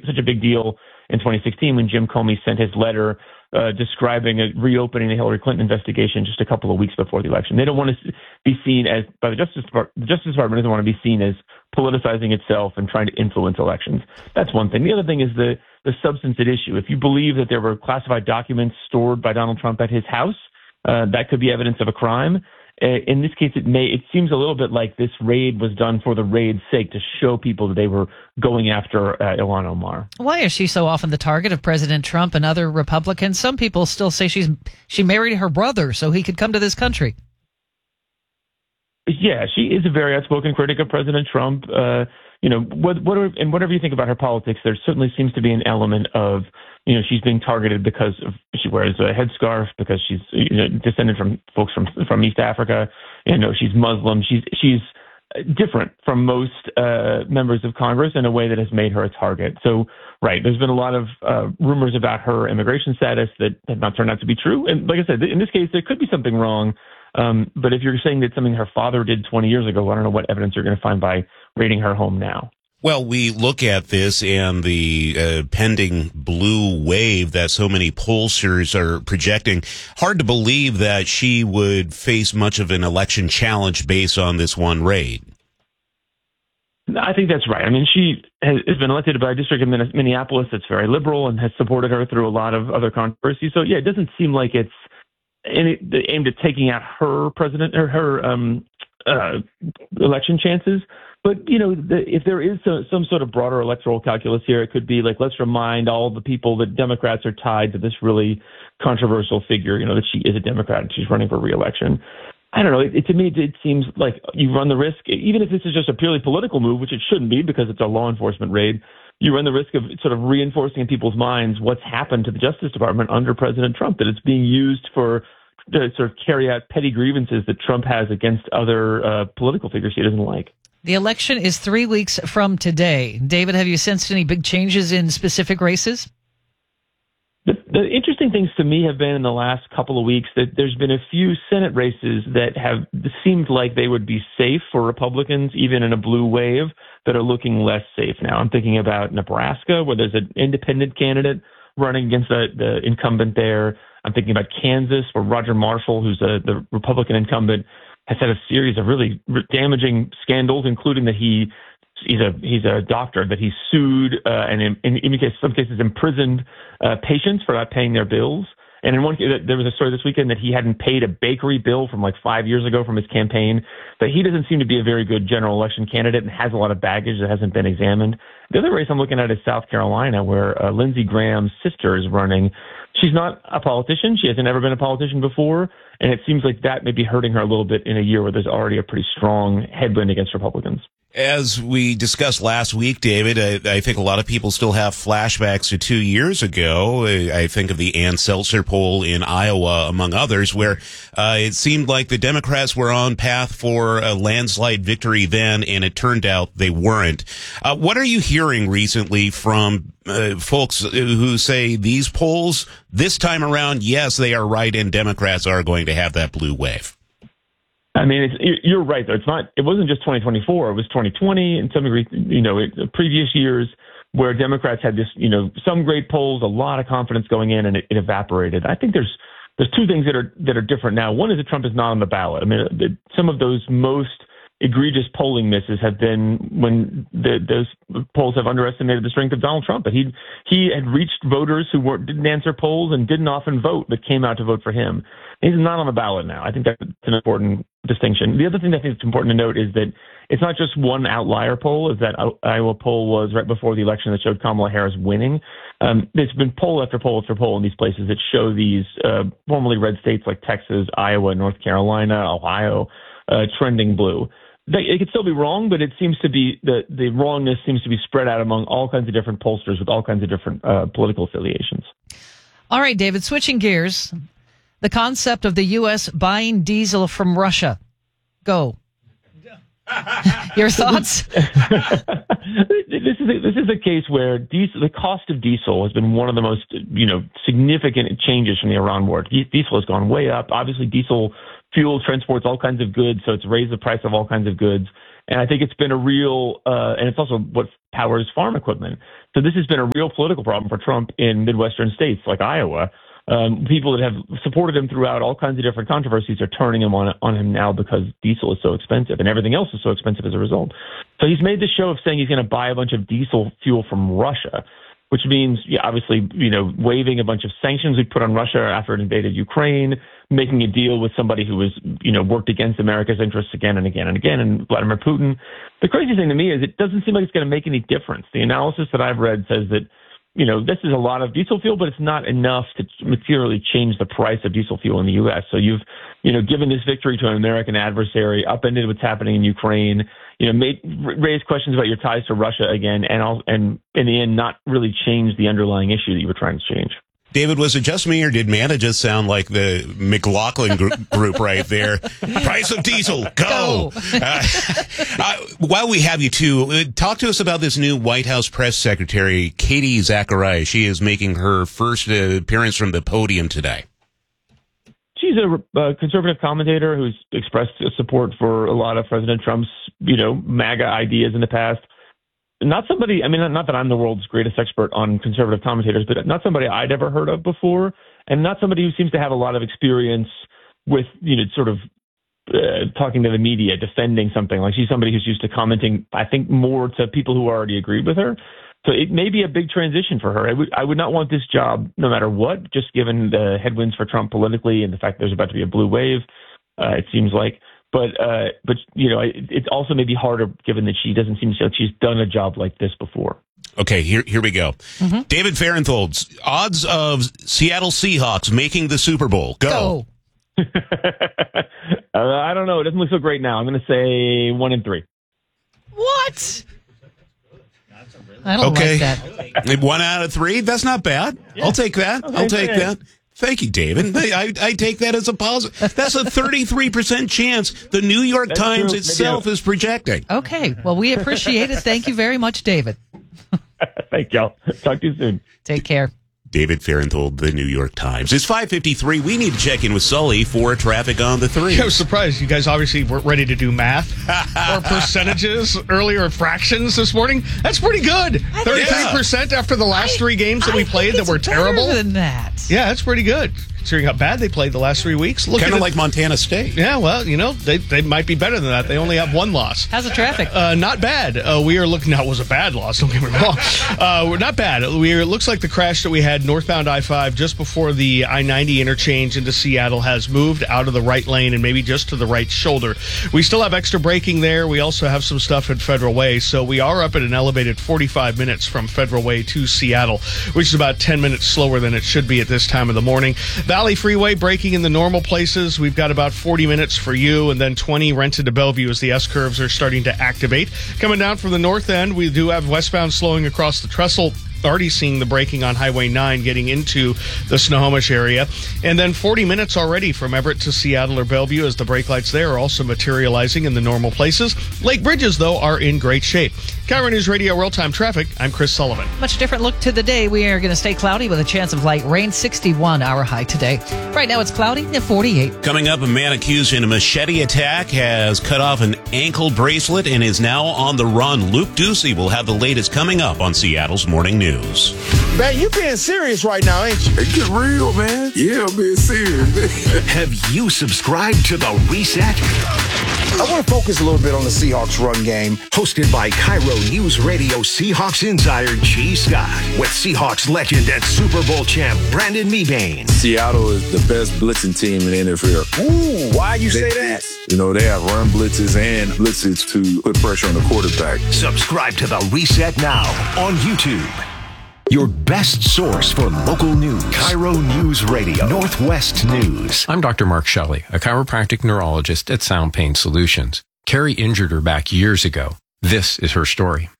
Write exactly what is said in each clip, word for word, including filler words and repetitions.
such a big deal in twenty sixteen when Jim Comey sent his letter uh, describing a, reopening the Hillary Clinton investigation just a couple of weeks before the election. They don't want to be seen as, by the Justice Department, the Justice Department doesn't want to be seen as politicizing itself and trying to influence elections. That's one thing. The other thing is the, the substance at issue. If you believe that there were classified documents stored by Donald Trump at his house, uh, that could be evidence of a crime. In this case, it may. It seems a little bit like this raid was done for the raid's sake, to show people that they were going after uh, Ilhan Omar. Why is she so often the target of President Trump and other Republicans? Some people still say she's she married her brother so he could come to this country. Yeah, she is a very outspoken critic of President Trump. Uh, you know, what, what are, and whatever you think about her politics, there certainly seems to be an element of, you know, she's being targeted because of, she wears a headscarf, because she's, you know, descended from folks from from East Africa. You know, she's Muslim. She's she's different from most uh, members of Congress in a way that has made her a target. So, right, there's been a lot of uh, rumors about her immigration status that have not turned out to be true. And like I said, in this case, there could be something wrong. Um, but if you're saying that something her father did twenty years ago, I don't know what evidence you're going to find by raiding her home now. Well, we look at this and the uh, pending blue wave that so many pollsters are projecting. Hard to believe that she would face much of an election challenge based on this one raid. I think that's right. I mean, she has, has been elected by a district in Minneapolis that's very liberal and has supported her through a lot of other controversies. So, yeah, it doesn't seem like it's any, aimed at taking out her president or her um, uh, election chances. But, you know, the, if there is some, some sort of broader electoral calculus here, it could be like, let's remind all the people that Democrats are tied to this really controversial figure, you know, that she is a Democrat and she's running for re-election. I don't know. It, it, to me, it, it seems like you run the risk, even if this is just a purely political move, which it shouldn't be because it's a law enforcement raid, you run the risk of sort of reinforcing in people's minds what's happened to the Justice Department under President Trump, that it's being used for to sort of carry out petty grievances that Trump has against other uh, political figures he doesn't like. The election is three weeks from today. David, have you sensed any big changes in specific races? The, the interesting things to me have been in the last couple of weeks that there's been a few Senate races that have seemed like they would be safe for Republicans, even in a blue wave, that are looking less safe now. I'm thinking about Nebraska, where there's an independent candidate running against the, the incumbent there. I'm thinking about Kansas, where Roger Marshall, who's a, the Republican incumbent, has had a series of really damaging scandals, including that he he's a he's a doctor that he sued uh, and in, in, in some cases imprisoned uh, patients for not paying their bills. And in one case, there was a story this weekend that he hadn't paid a bakery bill from like five years ago from his campaign. But he doesn't seem to be a very good general election candidate and has a lot of baggage that hasn't been examined. The other race I'm looking at is South Carolina, where uh, Lindsey Graham's sister is running. She's not a politician. She hasn't ever been a politician before. And it seems like that may be hurting her a little bit in a year where there's already a pretty strong headwind against Republicans. As we discussed last week, David, I, I think a lot of people still have flashbacks to two years ago. I, I think of the Ann Seltzer poll in Iowa, among others, where uh, it seemed like the Democrats were on path for a landslide victory then, and it turned out they weren't. Uh, what are you hearing recently from uh, folks who say these polls, this time around, yes, they are right, and Democrats are going to have that blue wave? I mean, it's, you're right, though. It's not. It wasn't just twenty twenty-four. It was twenty twenty, and some degree, you know, it, previous years where Democrats had this, you know, some great polls, a lot of confidence going in, and it, it evaporated. I think there's there's two things that are that are different now. One is that Trump is not on the ballot. I mean, the, some of those most egregious polling misses have been when the, those polls have underestimated the strength of Donald Trump. But he he had reached voters who weren't, didn't answer polls and didn't often vote, but came out to vote for him. He's not on the ballot now. I think that's an important distinction. The other thing I think it's important to note is that it's not just one outlier poll. Is that Iowa poll was right before the election that showed Kamala Harris winning. Um, there's been poll after poll after poll in these places that show these uh, formerly red states like Texas, Iowa, North Carolina, Ohio, uh, trending blue. They, it could still be wrong, but it seems to be the the wrongness seems to be spread out among all kinds of different pollsters with all kinds of different uh, political affiliations. All right, David, switching gears. The concept of the U S buying diesel from Russia. Go. Your thoughts? this is a, this is a case where diesel, the cost of diesel has been one of the most, you know, significant changes from the Iran war. Diesel has gone way up. Obviously, diesel fuel transports all kinds of goods, so it's raised the price of all kinds of goods. And I think it's been a real, uh, and it's also what powers farm equipment. So this has been a real political problem for Trump in Midwestern states like Iowa. Um, people that have supported him throughout all kinds of different controversies are turning him on on him now because diesel is so expensive and everything else is so expensive as a result. So he's made this show of saying he's going to buy a bunch of diesel fuel from Russia, which means, yeah, obviously, you know, waiving a bunch of sanctions we put on Russia after it invaded Ukraine, making a deal with somebody who was, you know, worked against America's interests again and again and again, and Vladimir Putin. The crazy thing to me is it doesn't seem like it's going to make any difference. The analysis that I've read says that, you know, this is a lot of diesel fuel, but it's not enough to materially change the price of diesel fuel in the U S. So you've, you know, given this victory to an American adversary, upended what's happening in Ukraine, you know, made, raised questions about your ties to Russia again, and all, and in the end, not really change the underlying issue that you were trying to change. David, was it just me, or did Manna just sound like the McLaughlin gr- group right there? Price of diesel, go! go. Uh, uh, while we have you, too, uh, talk to us about this new White House press secretary, Katie Zacharias. She is making her first uh, appearance from the podium today. She's a uh, conservative commentator who's expressed support for a lot of President Trump's, you know, MAGA ideas in the past. Not somebody, I mean, not that I'm the world's greatest expert on conservative commentators, but not somebody I'd ever heard of before, and not somebody who seems to have a lot of experience with, you know, sort of uh, talking to the media, defending something. Like, she's somebody who's used to commenting, I think, more to people who already agreed with her. So it may be a big transition for her. I would, I would not want this job no matter what, just given the headwinds for Trump politically and the fact there's about to be a blue wave, uh, it seems like. But, uh, but you know, it, it's also maybe harder given that she doesn't seem like she's done a job like this before. Okay, here here we go. Mm-hmm. David Fahrenthold, odds of Seattle Seahawks making the Super Bowl. Go. go. uh, I don't know. It doesn't look so great now. I'm going to say one and three. What? I don't okay. like that. One out of three? That's not bad. Yeah. I'll take that. Okay, I'll take great. that. Thank you, David. I, I take that as a positive. That's a thirty-three percent chance the New York That's Times true. itself is projecting. Okay. Well, we appreciate it. Thank you very much, David. Thank y'all. Talk to you soon. Take care. David Fahrenthold, the New York Times. It's five fifty-three. We need to check in with Sully for traffic on the three. I was surprised. You guys obviously weren't ready to do math or percentages earlier, fractions this morning. That's pretty good. thirty-three percent yeah. after the last I, three games that I we played that were terrible. Better than that. Yeah, that's pretty good. Considering how bad they played the last three weeks. Kind of like Montana State. Yeah, well, you know, they they might be better than that. They only have one loss. How's the traffic? Uh, not bad. Uh, we are looking, now it was a bad loss, don't get me wrong. Uh, we're not bad. We are, it looks like the crash that we had northbound I five just before the I ninety interchange into Seattle has moved out of the right lane and maybe just to the right shoulder. We still have extra braking there. We also have some stuff at Federal Way. So we are up at an elevated forty-five minutes from Federal Way to Seattle, which is about ten minutes slower than it should be at this time of the morning. Valley Freeway braking in the normal places. We've got about forty minutes for you, and then twenty rented to Bellevue as the S-curves are starting to activate. Coming down from the north end, we do have westbound slowing across the trestle. Already seeing the braking on Highway nine getting into the Snohomish area. And then forty minutes already from Everett to Seattle or Bellevue as the brake lights there are also materializing in the normal places. Lake bridges, though, are in great shape. KIRO News Radio Real-Time Traffic, I'm Chris Sullivan. Much different look to the day. We are going to stay cloudy with a chance of light rain, sixty-one our high today. Right now it's cloudy at forty-eight. Coming up, a man accused in a machete attack has cut off an ankle bracelet and is now on the run. Luke Ducey will have the latest coming up on Seattle's Morning News. Man, you being serious right now, ain't you? Hey, get real, man. Yeah, I'm being serious. Have you subscribed to The Reset? I want to focus a little bit on the Seahawks run game. Hosted by KIRO News Radio Seahawks insider G. Scott. With Seahawks legend and Super Bowl champ Brandon Mebane. Seattle is the best blitzing team in the N F L. Ooh, why you they, say that? You know, they have run blitzes and blitzes to put pressure on the quarterback. Subscribe to The Reset now on YouTube. Your best source for local news. KIRO News Radio. Northwest News. I'm Doctor Mark Shelley, a chiropractic neurologist at Sound Pain Solutions. Carrie injured her back years ago. This is her story.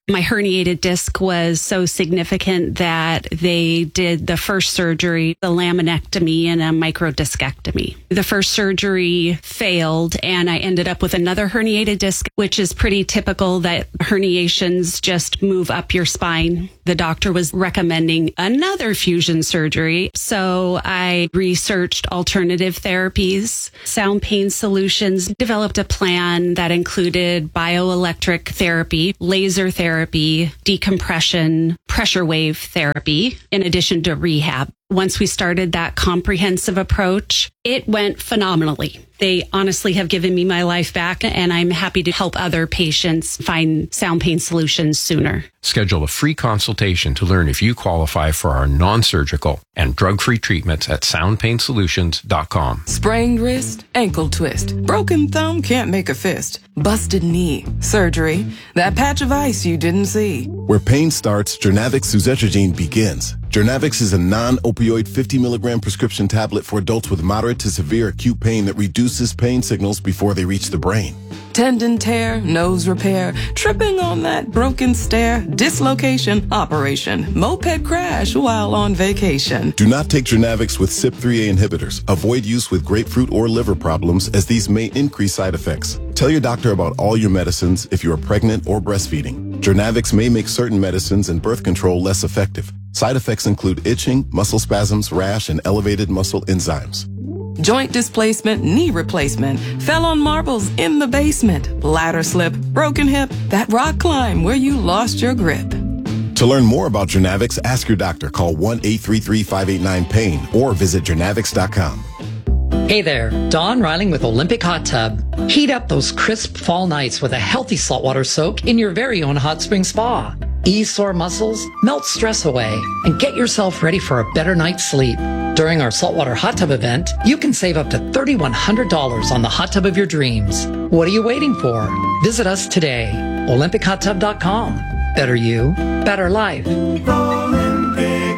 My herniated disc was so significant that they did the first surgery, the laminectomy and a microdiscectomy. The first surgery failed, and I ended up with another herniated disc, which is pretty typical that herniations just move up your spine. The doctor was recommending another fusion surgery, so I researched alternative therapies. Sound Pain Solutions developed a plan that included bioelectric therapy, laser therapy, decompression, pressure wave therapy, in addition to rehab. Once we started that comprehensive approach, it went phenomenally. They honestly have given me my life back, and I'm happy to help other patients find sound pain solutions sooner. Schedule a free consultation to learn if you qualify for our non-surgical and drug-free treatments at sound pain solutions dot com. Sprained wrist, ankle twist, broken thumb can't make a fist, busted knee, surgery, that patch of ice you didn't see. Where pain starts, Jernavix suzetrigine begins. Jernavix is a non-opioid fifty milligram prescription tablet for adults with moderate to severe acute pain that reduces pain signals before they reach the brain. Tendon tear, nose repair, tripping on that broken stair, dislocation, operation, moped crash while on vacation. Do not take Jernavix with C Y P three A inhibitors. Avoid use with grapefruit or liver problems, as these may increase side effects. Tell your doctor about all your medicines if you are pregnant or breastfeeding. Jernavix may make certain medicines and birth control less effective. Side effects include itching, muscle spasms, rash, and elevated muscle enzymes. Joint displacement, knee replacement, fell on marbles in the basement, ladder slip, broken hip, that rock climb where you lost your grip. To learn more about Jernavix, ask your doctor. Call one eight three three, five eight nine, pain or visit jernavix dot com. Hey there, Dawn Riling with Olympic Hot Tub. Heat up those crisp fall nights with a healthy saltwater soak in your very own hot spring spa. Ease sore muscles, melt stress away, and get yourself ready for a better night's sleep. During our saltwater hot tub event, you can save up to three thousand one hundred dollars on the hot tub of your dreams. What are you waiting for? Visit us today, olympic hot tub dot com. Better you, better life. Olympic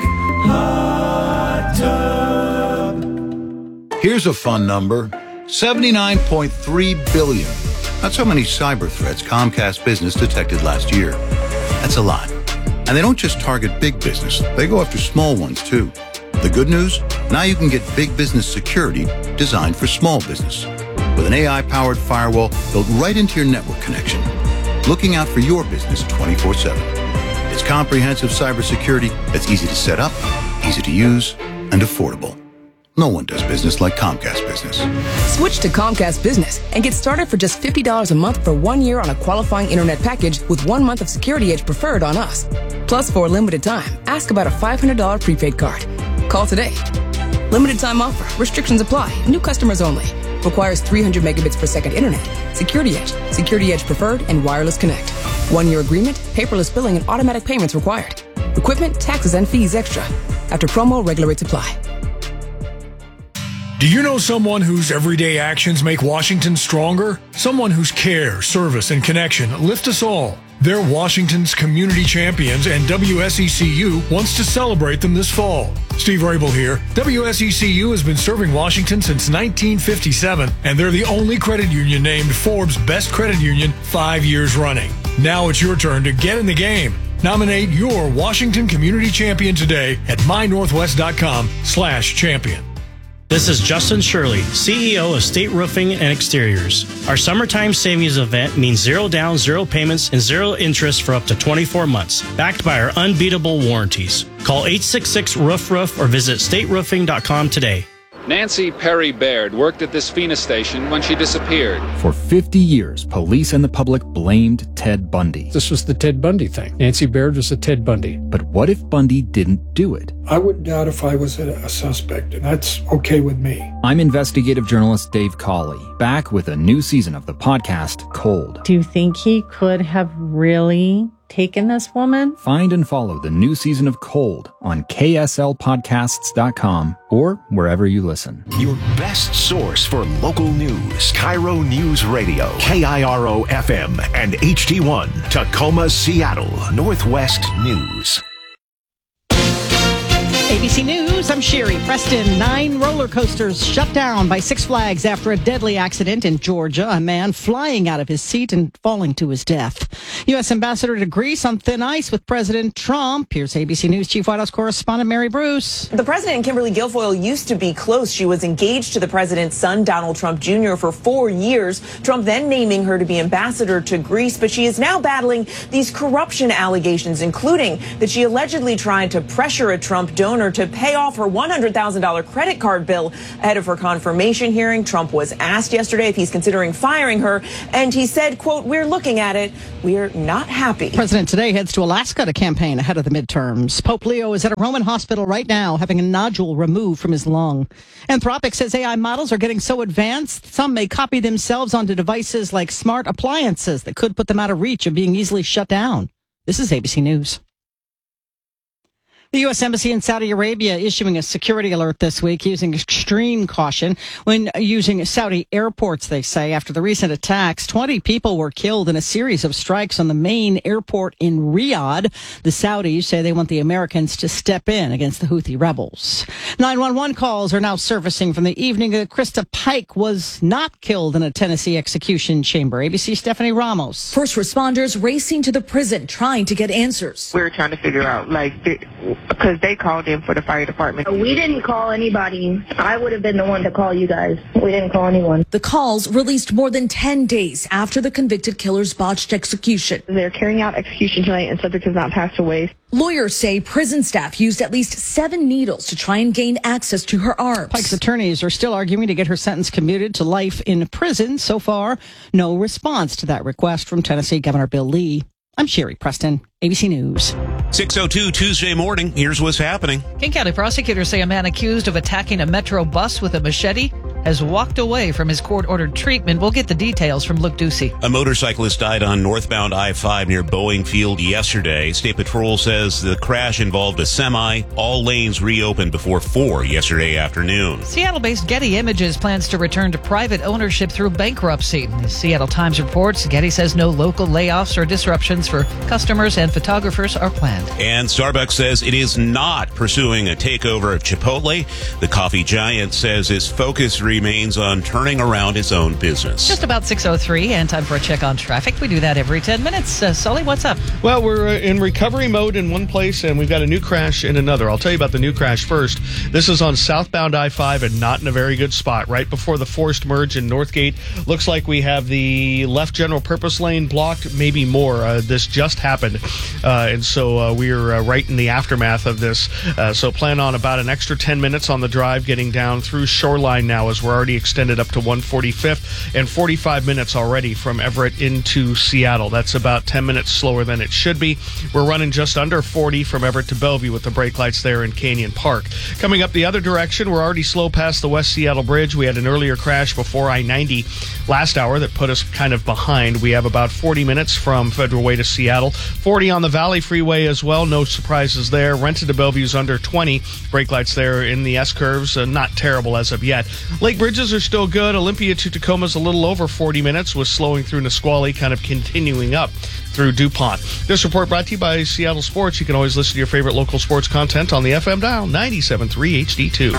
Hot Tub. Here's a fun number, seventy-nine point three billion. That's how many cyber threats Comcast Business detected last year. That's a lot. And they don't just target big business, they go after small ones too. The good news? Now you can get big business security designed for small business. With an A I-powered firewall built right into your network connection. Looking out for your business twenty-four seven. It's comprehensive cybersecurity that's easy to set up, easy to use, and affordable. No one does business like Comcast Business. Switch to Comcast Business and get started for just fifty dollars a month for one year on a qualifying internet package with one month of Security Edge preferred on us. Plus, for a limited time, ask about a five hundred dollars prepaid card. Call today. Limited time offer. Restrictions apply. New customers only. Requires three hundred megabits per second internet. Security Edge. Security Edge preferred and wireless connect. One year agreement, paperless billing, and automatic payments required. Equipment, taxes, and fees extra. After promo, regular rates apply. Do you know someone whose everyday actions make Washington stronger? Someone whose care, service, and connection lift us all. They're Washington's community champions, and W S E C U wants to celebrate them this fall. Steve Rabel here. W S E C U has been serving Washington since nineteen fifty-seven, and they're the only credit union named Forbes' Best Credit Union five years running. Now it's your turn to get in the game. Nominate your Washington Community Champion today at my northwest dot com slash champion. This is Justin Shirley, C E O of State Roofing and Exteriors. Our summertime savings event means zero down, zero payments, and zero interest for up to twenty-four months, backed by our unbeatable warranties. Call eight six six, roof roof or visit state roofing dot com today. Nancy Perry Baird worked at this Phoenix station when she disappeared. For fifty years, police and the public blamed Ted Bundy. This was the Ted Bundy thing. Nancy Baird was a Ted Bundy. But what if Bundy didn't do it? I wouldn't doubt if I was a, a suspect, and that's okay with me. I'm investigative journalist Dave Cawley, back with a new season of the podcast Cold. Do you think he could have really taken this woman? Find and follow the new season of Cold on K S L podcasts dot com or wherever you listen. Your best source for local news. Cairo News Radio, K I R O F M and H T one, Tacoma, Seattle, Northwest News. A B C News, I'm Sherry Preston. Nine roller coasters shut down by Six Flags after a deadly accident in Georgia. A man flying out of his seat and falling to his death. U S Ambassador to Greece on thin ice with President Trump. Here's A B C News Chief White House correspondent Mary Bruce. The president and Kimberly Guilfoyle used to be close. She was engaged to the president's son, Donald Trump Junior, for four years. Trump then naming her to be ambassador to Greece, but she is now battling these corruption allegations, including that she allegedly tried to pressure a Trump donor to pay off her one hundred thousand dollars credit card bill ahead of her confirmation hearing. Trump was asked yesterday if he's considering firing her, and he said, quote, "We're looking at it. We're not happy." President today heads to Alaska to campaign ahead of the midterms. Pope Leo is at a Roman hospital right now having a nodule removed from his lung. Anthropic says A I models are getting so advanced, some may copy themselves onto devices like smart appliances that could put them out of reach of being easily shut down. This is A B C News. The U S Embassy in Saudi Arabia issuing a security alert this week using extreme caution when using Saudi airports, they say. After the recent attacks, twenty people were killed in a series of strikes on the main airport in Riyadh. The Saudis say they want the Americans to step in against the Houthi rebels. nine one one calls are now surfacing from the evening that Krista Pike was not killed in a Tennessee execution chamber. A B C Stephanie Ramos. First responders racing to the prison trying to get answers. We were trying to figure out, like, because they called in for the fire department. We didn't call anybody. I would have been the one to call you guys. We didn't call anyone. The calls released more than ten days after the convicted killer's botched execution. They're carrying out execution tonight and subject has not passed away. Lawyers say prison staff used at least seven needles to try and gain access to her arms. Pike's attorneys are still arguing to get her sentence commuted to life in prison. So far, no response to that request from Tennessee Governor Bill Lee. I'm Sherry Preston, A B C News. six oh two Tuesday morning. Here's what's happening. King County prosecutors say a man accused of attacking a Metro bus with a machete has walked away from his court-ordered treatment. We'll get the details from Luke Ducey. A motorcyclist died on northbound I five near Boeing Field yesterday. State Patrol says the crash involved a semi. All lanes reopened before four yesterday afternoon. Seattle-based Getty Images plans to return to private ownership through bankruptcy. The Seattle Times reports Getty says no local layoffs or disruptions for customers and photographers are planned. And Starbucks says it is not pursuing a takeover of Chipotle. The coffee giant says its focus remains on turning around its own business. Just about six oh three, and time for a check on traffic. We do that every ten minutes. Uh, Sully, what's up? Well, we're uh, in recovery mode in one place, and we've got a new crash in another. I'll tell you about the new crash first. This is on southbound I five and not in a very good spot. Right before the forced merge in Northgate. Looks like we have the left general purpose lane blocked, maybe more. Uh, this just happened, uh, and so uh, we're uh, right in the aftermath of this. Uh, so plan on about an extra ten minutes on the drive getting down through Shoreline now, as we're already extended up to one forty-fifth, and forty-five minutes already from Everett into Seattle. That's about ten minutes slower than it should be. We're running just under forty from Everett to Bellevue with the brake lights there in Canyon Park. Coming up the other direction, we're already slow past the West Seattle Bridge. We had an earlier crash before I ninety last hour that put us kind of behind. We have about forty minutes from Federal Way to Seattle. forty on the Valley Freeway as well. No surprises there. Renton to Bellevue's under twenty. Brake lights there in the S-curves. Uh, not terrible as of yet. Lake bridges are still good. Olympia to Tacoma's a little over forty minutes, with slowing through Nisqually, kind of continuing up through DuPont. This report brought to you by Seattle Sports. You can always listen to your favorite local sports content on the F M dial, ninety-seven point three H D two.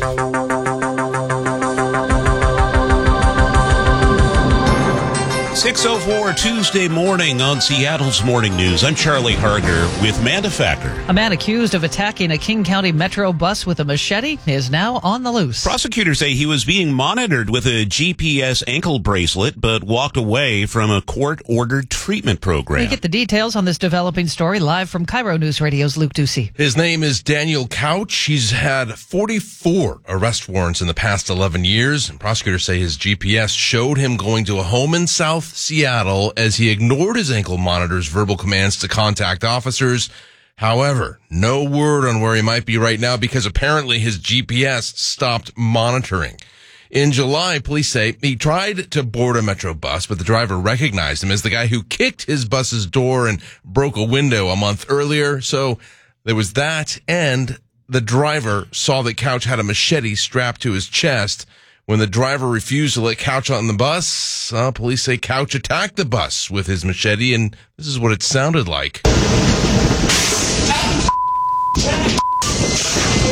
six oh four Tuesday morning on Seattle's Morning News. I'm Charlie Harger with Manda Factor. A man accused of attacking a King County Metro bus with a machete is now on the loose. Prosecutors say he was being monitored with a G P S ankle bracelet, but walked away from a court-ordered treatment program. We get the details on this developing story live from Cairo News Radio's Luke Ducey. His name is Daniel Couch. He's had forty-four arrest warrants in the past eleven years. And prosecutors say his G P S showed him going to a home in South Seattle as he ignored his ankle monitor's verbal commands to contact officers. However, no word on where he might be right now because apparently his G P S stopped monitoring. In July, police say he tried to board a Metro bus, but the driver recognized him as the guy who kicked his bus's door and broke a window a month earlier. So there was that, and the driver saw that Couch had a machete strapped to his chest. When the driver refused to let Couch on the bus, uh, police say Couch attacked the bus with his machete, and this is what it sounded like.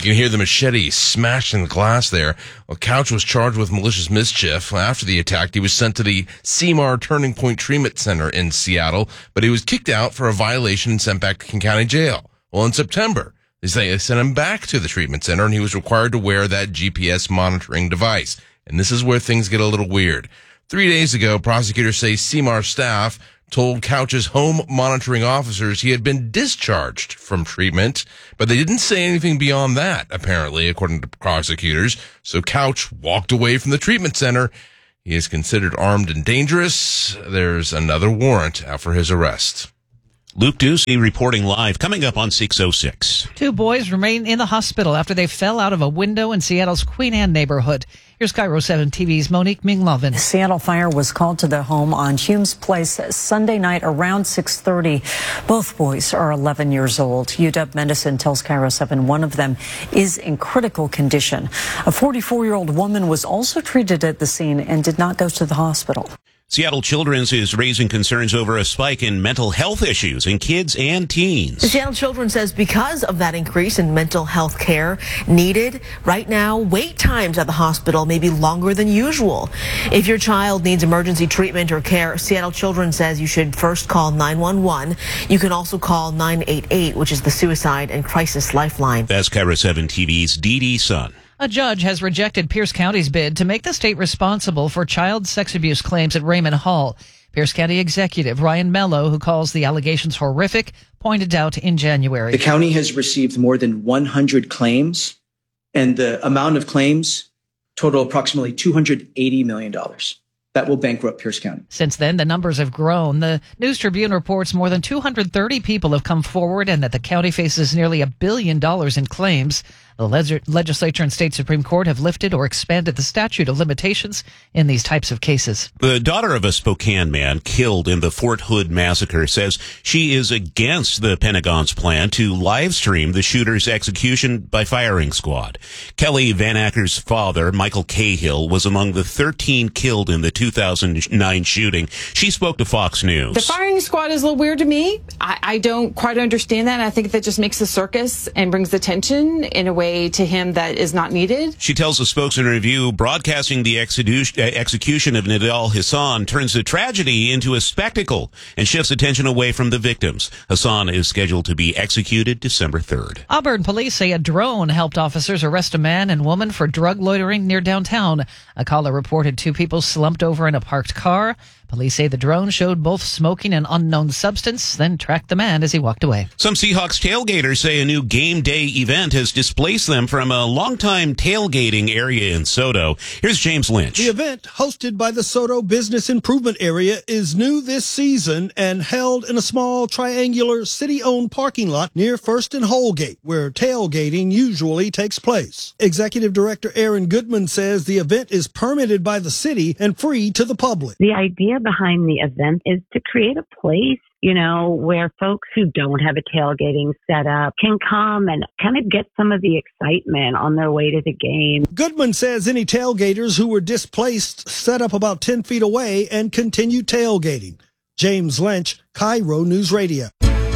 can hear the machete smashing the glass there. Well, Couch was charged with malicious mischief. After the attack, he was sent to the Seymour Turning Point Treatment Center in Seattle, but he was kicked out for a violation and sent back to King County Jail. Well, in September, they say they sent him back to the treatment center, and he was required to wear that G P S monitoring device. And this is where things get a little weird. Three days ago, prosecutors say Seymour staff told Couch's home monitoring officers he had been discharged from treatment, but they didn't say anything beyond that, apparently, according to prosecutors. So Couch walked away from the treatment center. He is considered armed and dangerous. There's another warrant out for his arrest. Luke Ducey reporting live, coming up on six oh six. Two boys remain in the hospital after they fell out of a window in Seattle's Queen Anne neighborhood. Here's Cairo seven T V's Monique Minglovin. Seattle Fire was called to the home on Humes Place Sunday night around six thirty. Both boys are eleven years old. U W Medicine tells Cairo seven one of them is in critical condition. A forty-four-year-old woman was also treated at the scene and did not go to the hospital. Seattle Children's is raising concerns over a spike in mental health issues in kids and teens. The Seattle Children's says because of that increase in mental health care needed, right now, wait times at the hospital may be longer than usual. If your child needs emergency treatment or care, Seattle Children's says you should first call nine one one. You can also call nine eight eight, which is the Suicide and Crisis Lifeline. That's Cairo seven T V's Dee Dee Sun. A judge has rejected Pierce County's bid to make the state responsible for child sex abuse claims at Raymond Hall. Pierce County Executive Ryan Mello, who calls the allegations horrific, pointed out in January. The county has received more than one hundred claims, and the amount of claims total approximately two hundred eighty million dollars. That will bankrupt Pierce County. Since then, the numbers have grown. The News Tribune reports more than two hundred thirty people have come forward and that the county faces nearly a billion dollars in claims. The leg- legislature and state Supreme Court have lifted or expanded the statute of limitations in these types of cases. The daughter of a Spokane man killed in the Fort Hood massacre says she is against the Pentagon's plan to live stream the shooter's execution by firing squad. Kelly Van Acker's father, Michael Cahill, was among the thirteen killed in the two thousand nine shooting. She spoke to Fox News. The firing squad is a little weird to me. I, I don't quite understand that. I think that just makes the circus and brings attention in a way to him that is not needed. She tells the Spokesman Review broadcasting the execution, uh, execution of Nidal Hassan turns the tragedy into a spectacle and shifts attention away from the victims. Hassan is scheduled to be executed December third. Auburn police say a drone helped officers arrest a man and woman for drug loitering near downtown. A caller reported two people slumped over in a parked car. Police say the drone showed both smoking an unknown substance, then tracked the man as he walked away. Some Seahawks tailgaters say a new game day event has displaced them from a longtime tailgating area in SoDo. Here's James Lynch. The event, hosted by the SoDo Business Improvement Area, is new this season and held in a small triangular city-owned parking lot near First and Holgate, where tailgating usually takes place. Executive Director Aaron Goodman says the event is permitted by the city and free to the public. The idea behind the event is to create a place, you know, where folks who don't have a tailgating setup can come and kind of get some of the excitement on their way to the game. Goodman says any tailgaters who were displaced set up about ten feet away and continued tailgating. James Lynch, Cairo News Radio.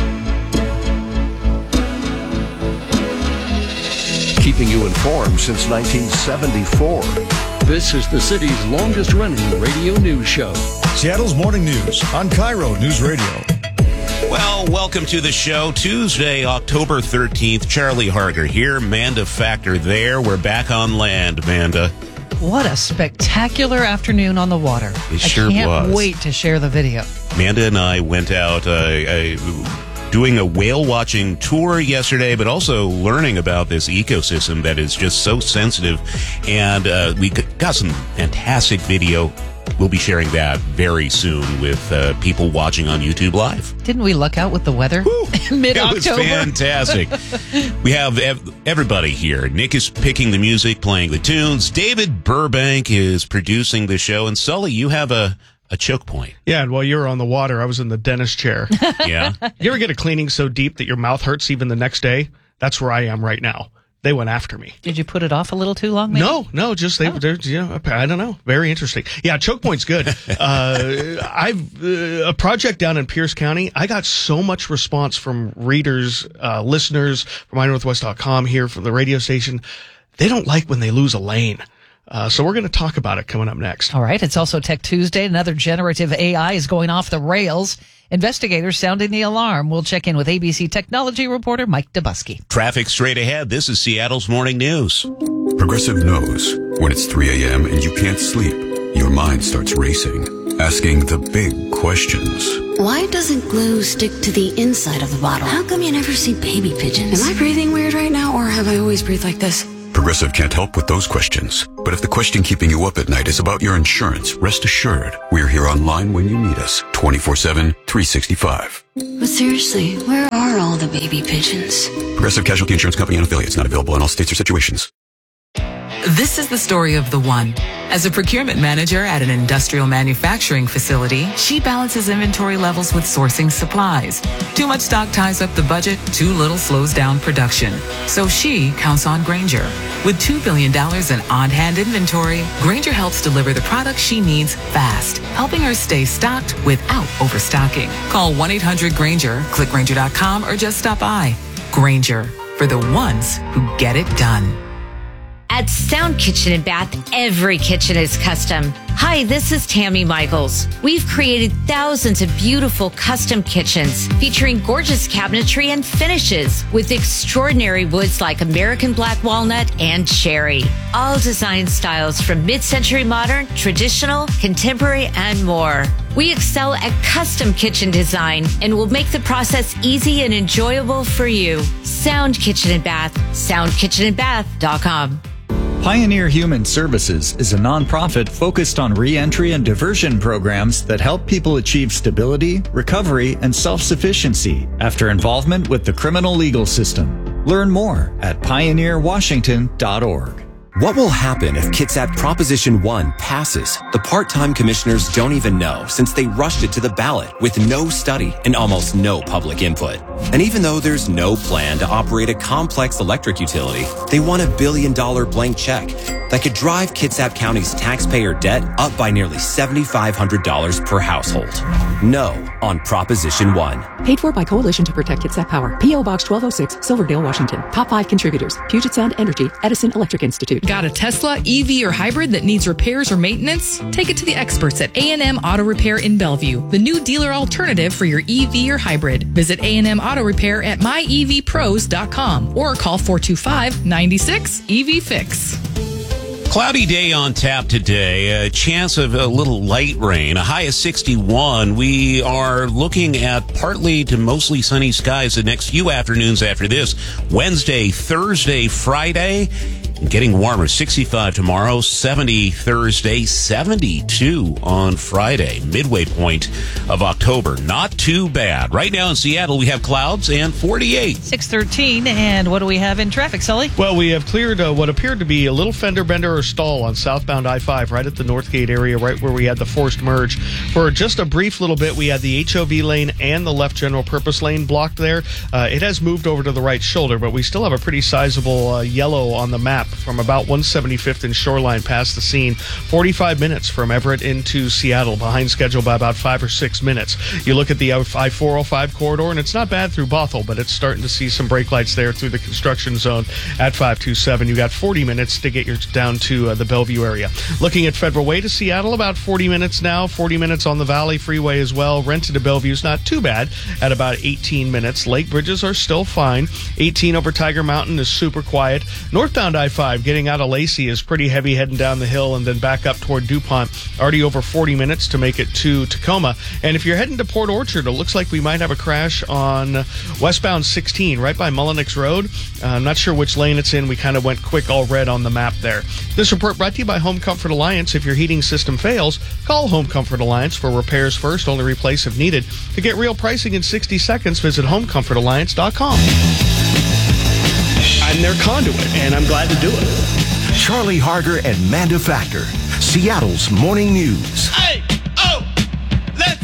Keeping you informed since nineteen seventy-four. This is the city's longest-running radio news show. Seattle's Morning News on Cairo News Radio. Well, welcome to the show. Tuesday, October thirteenth. Charlie Harger here. Manda Factor there. We're back on land, Manda. What a spectacular afternoon on the water. It sure I can't was. wait to share the video. Manda and I went out uh, uh, doing a whale watching tour yesterday, but also learning about this ecosystem that is just so sensitive. And uh, we got some fantastic video. We'll be sharing that very soon with uh, people watching on YouTube Live. Didn't we luck out with the weather? Mid-October. It was fantastic. We have ev- everybody here. Nick is picking the music, playing the tunes. David Burbank is producing the show. And Sully, you have a, a choke point. Yeah, and while you were on the water, I was in the dentist chair. Yeah. You ever get a cleaning so deep that your mouth hurts even the next day? That's where I am right now. they went after me. Did you put it off a little too long? Maybe? No, no, just they, oh. they're, you know, I don't know. Very interesting. Yeah, choke point's good. uh, I've, uh, a project down in Pierce County, I got so much response from readers, uh, listeners from i northwest dot com here from the radio station. They don't like when they lose a lane. Uh, so we're going to talk about it coming up next. All right. It's also Tech Tuesday. Another generative A I is going off the rails. Investigators sounding the alarm. We'll check in with A B C technology reporter Mike Dubusky. Traffic straight ahead. This is Seattle's Morning News. Progressive knows when it's three a.m. and you can't sleep, your mind starts racing, asking the big questions. Why doesn't glue stick to the inside of the bottle? How come you never see baby pigeons? Am I breathing weird right now, or have I always breathed like this? Progressive can't help with those questions. But if the question keeping you up at night is about your insurance, rest assured, we're here online when you need us, twenty-four seven, three sixty-five. But seriously, where are all the baby pigeons? Progressive Casualty Insurance Company and affiliates, not available in all states or situations. This is the story of the one. As a procurement manager at an industrial manufacturing facility, she balances inventory levels with sourcing supplies. Too much stock ties up the budget, too little slows down production. So she counts on Grainger. With two billion dollars in on-hand inventory, Grainger helps deliver the products she needs fast, helping her stay stocked without overstocking. Call one eight hundred Grainger, click Grainger dot com, or just stop by. Grainger, for the ones who get it done. At Sound Kitchen and Bath, every kitchen is custom. Hi, this is Tammy Michaels. We've created thousands of beautiful custom kitchens featuring gorgeous cabinetry and finishes with extraordinary woods like American black walnut and cherry. All design styles from mid-century modern, traditional, contemporary, and more. We excel at custom kitchen design and will make the process easy and enjoyable for you. Sound Kitchen and Bath, sound kitchen and bath dot com. Pioneer Human Services is a nonprofit focused on reentry and diversion programs that help people achieve stability, recovery, and self-sufficiency after involvement with the criminal legal system. Learn more at pioneer washington dot org. What will happen if Kitsap Proposition one passes? The part-time commissioners don't even know, since they rushed it to the ballot with no study and almost no public input. And even though there's no plan to operate a complex electric utility, they want a billion dollar blank check that could drive Kitsap County's taxpayer debt up by nearly seven thousand five hundred dollars per household. No on Proposition one. Paid for by Coalition to Protect Kitsap Power. P O Box twelve oh six, Silverdale, Washington. Top five contributors: Puget Sound Energy, Edison Electric Institute. Got a Tesla, E V, or hybrid that needs repairs or maintenance? Take it to the experts at A and M Auto Repair in Bellevue, the new dealer alternative for your E V or hybrid. Visit A and M Auto Repair at my e v pros dot com or call four two five, nine six, E V Fix. Cloudy day on tap today. A chance of a little light rain. A high of sixty-one. We are looking at partly to mostly sunny skies the next few afternoons after this. Wednesday, Thursday, Friday. Getting warmer. sixty-five tomorrow, seventy Thursday, seventy-two on Friday. Midway point of October. Not too bad. Right now in Seattle, we have clouds and forty-eight. six thirteen, and what do we have in traffic, Sully? Well, we have cleared uh, what appeared to be a little fender bender or stall on southbound I five right at the Northgate area, right where we had the forced merge. For just a brief little bit, we had the H O V lane and the left general purpose lane blocked there. Uh, it has moved over to the right shoulder, but we still have a pretty sizable uh, yellow on the map from about one seventy-fifth and Shoreline past the scene. forty-five minutes from Everett into Seattle, behind schedule by about five or six minutes. You look at the I four oh five corridor, and it's not bad through Bothell, but it's starting to see some brake lights there through the construction zone at five twenty-seven. You got forty minutes to get your down to uh, the Bellevue area. Looking at Federal Way to Seattle, about forty minutes now. forty minutes on the Valley Freeway as well. Renton to Bellevue is not too bad at about eighteen minutes. Lake bridges are still fine. eighteen over Tiger Mountain is super quiet. Northbound I five getting out of Lacey is pretty heavy heading down the hill and then back up toward DuPont. Already over forty minutes to make it to Tacoma. And if you're heading to Port Orchard, it looks like we might have a crash on westbound sixteen right by Mullenix Road. Uh, I'm not sure which lane it's in. We kind of went quick all red on the map there. This report brought to you by Home Comfort Alliance. If your heating system fails, call Home Comfort Alliance for repairs first, only replace if needed. To get real pricing in sixty seconds, visit home comfort alliance dot com. I'm their conduit, and I'm glad to do it. Charlie Harger and Manda Factor, Seattle's Morning News. Hey, oh, let's go.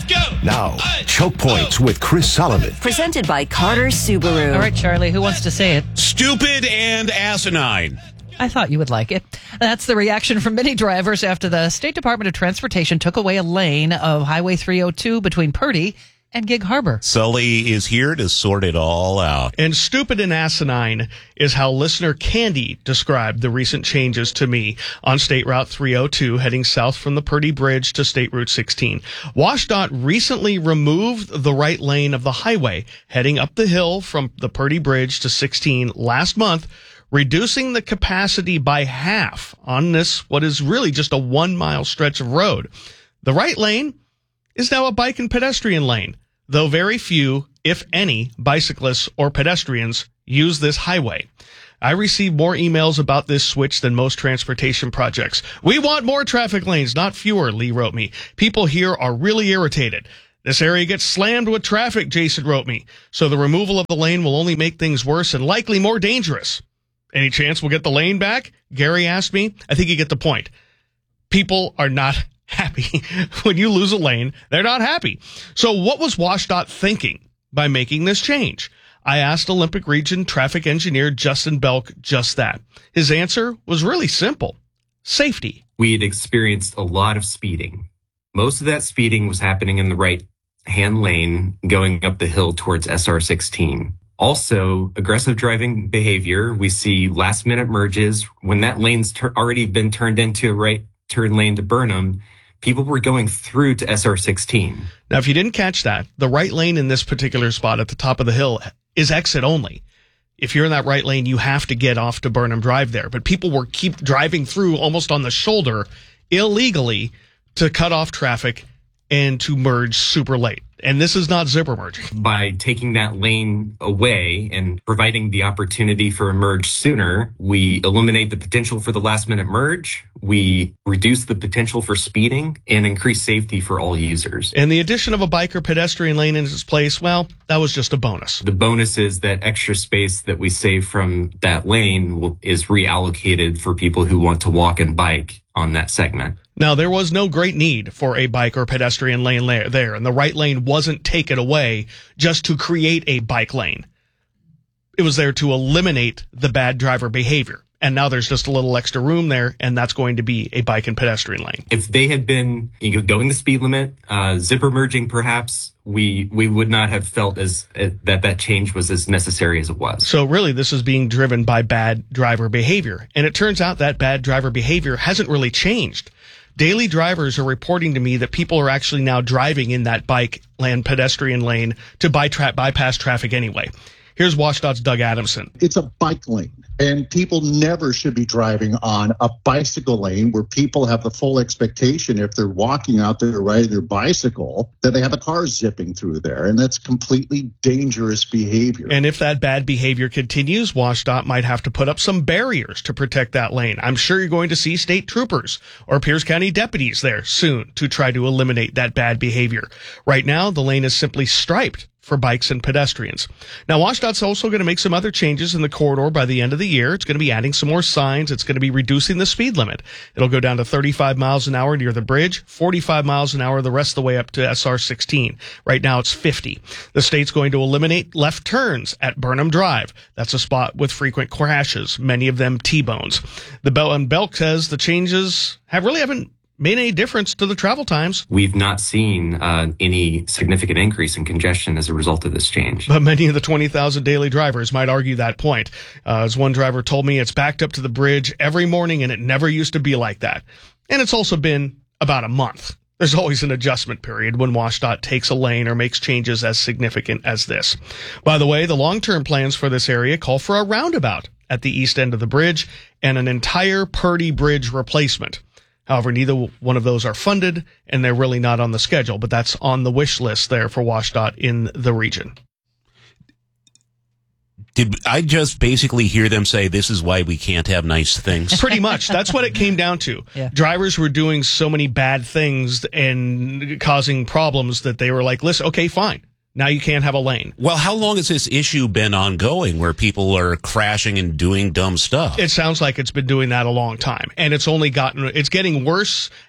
Now, Choke Points with Chris Sullivan. Presented by Carter Subaru. All right, Charlie, who wants to say it? Stupid and asinine. I thought you would like it. That's the reaction from many drivers after the State Department of Transportation took away a lane of Highway three oh two between Purdy and Gig Harbor. Sully is here to sort it all out. And stupid and asinine is how listener Candy described the recent changes to me on State Route three oh two heading south from the Purdy Bridge to State Route sixteen. WashDOT recently removed the right lane of the highway heading up the hill from the Purdy Bridge to sixteen last month, reducing the capacity by half on this, what is really just a one mile stretch of road. The right lane is now a bike and pedestrian lane, though very few, if any, bicyclists or pedestrians use this highway. I received more emails about this switch than most transportation projects. We want more traffic lanes, not fewer, Lee wrote me. People here are really irritated. This area gets slammed with traffic, Jason wrote me. So the removal of the lane will only make things worse and likely more dangerous. Any chance we'll get the lane back? Gary asked me. I think you get the point. People are not happy. When you lose a lane, they're not happy. So what was WashDOT thinking by making this change? I asked Olympic Region traffic engineer Justin Belk just that. His answer was really simple. Safety. We had experienced a lot of speeding. Most of that speeding was happening in the right-hand lane going up the hill towards S R sixteen. Also, aggressive driving behavior. We see last-minute merges. When that lane's ter- already been turned into a right turn lane to Burnham, people were going through to S R sixteen. Now, if you didn't catch that, the right lane in this particular spot at the top of the hill is exit only. If you're in that right lane, you have to get off to Burnham Drive there. But people were keep driving through almost on the shoulder illegally to cut off traffic and to merge super late. And this is not zipper merging. By taking that lane away and providing the opportunity for a merge sooner, we eliminate the potential for the last minute merge, we reduce the potential for speeding, and increase safety for all users. And the addition of a bike or pedestrian lane in its place, well, that was just a bonus. The bonus is that extra space that we save from that lane will, is reallocated for people who want to walk and bike on that segment. Now, there was no great need for a bike or pedestrian lane there, and the right lane wasn't taken away just to create a bike lane. It was there to eliminate the bad driver behavior. And now there's just a little extra room there, and that's going to be a bike and pedestrian lane. If they had been you know, going the speed limit, uh, zipper merging perhaps, we we would not have felt as uh, that that change was as necessary as it was. So really, this is being driven by bad driver behavior. And it turns out that bad driver behavior hasn't really changed. Daily drivers are reporting to me that people are actually now driving in that bike lane, pedestrian lane to by tra- bypass traffic anyway. Here's WashDOT's Doug Adamson. It's a bike lane, and people never should be driving on a bicycle lane where people have the full expectation if they're walking out there riding their bicycle that they have a car zipping through there, and that's completely dangerous behavior. And if that bad behavior continues, WashDOT might have to put up some barriers to protect that lane. I'm sure you're going to see state troopers or Pierce County deputies there soon to try to eliminate that bad behavior. Right now, the lane is simply striped for bikes and pedestrians. Now, WashDOT's also going to make some other changes in the corridor by the end of the year. It's going to be adding some more signs. It's going to be reducing the speed limit. It'll go down to thirty-five miles an hour near the bridge, forty-five miles an hour the rest of the way up to S R sixteen. Right now, it's fifty. The state's going to eliminate left turns at Burnham Drive. That's a spot with frequent crashes, many of them T-bones. The Bell and Belk says the changes have really haven't made any difference to the travel times. We've not seen uh, any significant increase in congestion as a result of this change. But many of the twenty thousand daily drivers might argue that point. Uh, as one driver told me, it's backed up to the bridge every morning, and it never used to be like that. And it's also been about a month. There's always an adjustment period when WashDOT takes a lane or makes changes as significant as this. By the way, the long-term plans for this area call for a roundabout at the east end of the bridge and an entire Purdy Bridge replacement. However, neither one of those are funded, and they're really not on the schedule, but that's on the wish list there for WashDOT in the region. Did I just basically hear them say this is why we can't have nice things? Pretty much. That's what it came down to. Yeah. Drivers were doing so many bad things and causing problems that they were like, listen, okay, fine. Now you can't have a lane. Well, how long has this issue been ongoing where people are crashing and doing dumb stuff? It sounds like it's been doing that a long time, and it's only gotten, it's getting worse